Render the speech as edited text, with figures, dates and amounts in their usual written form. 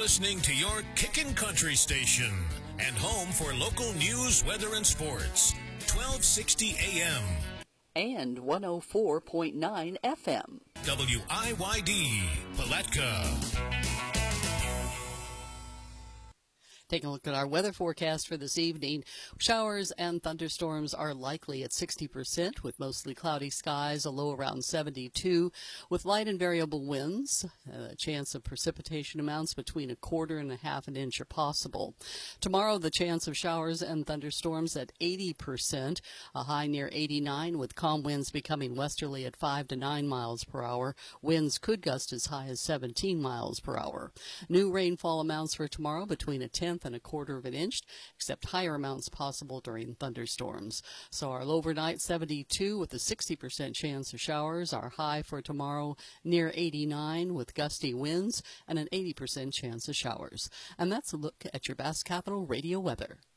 listening to your Kickin' Country station and home for local news, weather, and sports. 1260 AM. And 104.9 FM. WIYD, Palatka. Taking a look at our weather forecast for this evening. Showers and thunderstorms are likely at 60%, with mostly cloudy skies, a low around 72, with light and variable winds. A chance of precipitation amounts between 1/4 and 1/2 inch are possible. Tomorrow, the chance of showers and thunderstorms at 80%, a high near 89, with calm winds becoming westerly at 5 to 9 miles per hour. Winds could gust as high as 17 miles per hour. New rainfall amounts for tomorrow between 1/10 and 1/4 inch, except higher amounts possible during thunderstorms. So our low overnight 72 with a 60% chance of showers. Our high for tomorrow near 89 with gusty winds and an 80% chance of showers. And that's a look at your Bass Capital radio weather.